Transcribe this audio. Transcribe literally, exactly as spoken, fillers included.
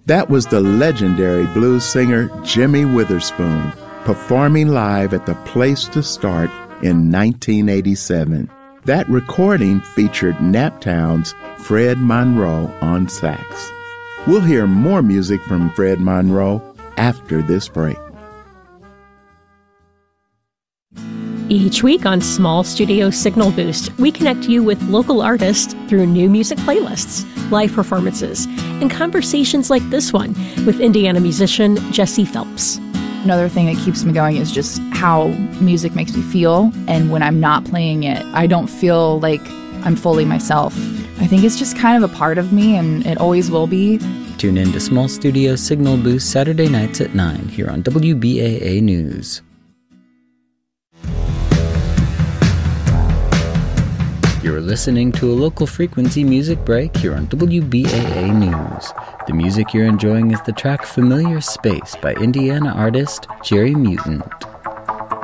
That was the legendary blues singer Jimmy Witherspoon performing live at the Place to Start in nineteen eighty-seven. That recording featured Naptown's Fred Monroe on sax. We'll hear more music from Fred Monroe after this break. Each week on Small Studio Signal Boost, we connect you with local artists through new music playlists, live performances, and conversations like this one with Indiana musician Jesse Phelps. Another thing that keeps me going is just how music makes me feel, and when I'm not playing it, I don't feel like I'm fully myself. I think it's just kind of a part of me, and it always will be. Tune in to Small Studio Signal Boost Saturday nights at nine here on W B A A News. You're listening to a local frequency music break here on W B A A News. The music you're enjoying is the track Familiar Space by Indiana artist Jerry Mutant.